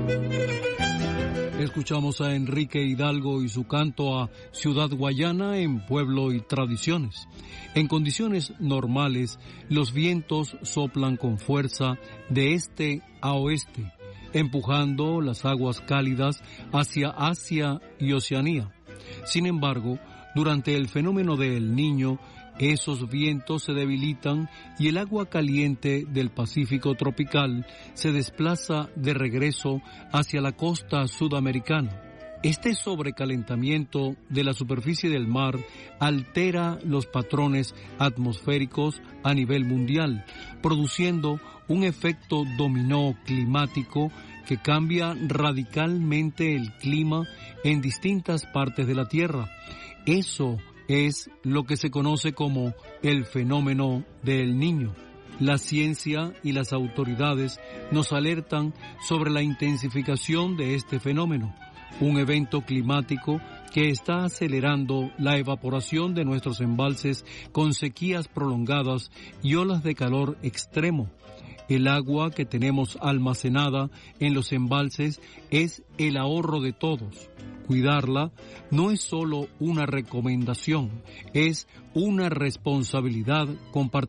Escuchamos a Enrique Hidalgo y su canto a Ciudad Guayana en Pueblo y Tradiciones. En condiciones normales, los vientos soplan con fuerza de este a oeste, empujando las aguas cálidas hacia Asia y Oceanía. Sin embargo, durante el fenómeno de El Niño, esos vientos se debilitan y el agua caliente del Pacífico tropical se desplaza de regreso hacia la costa sudamericana. Este sobrecalentamiento de la superficie del mar altera los patrones atmosféricos a nivel mundial, produciendo un efecto dominó climático que cambia radicalmente el clima en distintas partes de la Tierra. Eso es lo que se conoce como el fenómeno de El Niño. La ciencia y las autoridades nos alertan sobre la intensificación de este fenómeno, un evento climático que está acelerando la evaporación de nuestros embalses con sequías prolongadas y olas de calor extremo. El agua que tenemos almacenada en los embalses es el ahorro de todos. Cuidarla no es solo una recomendación, es una responsabilidad compartida.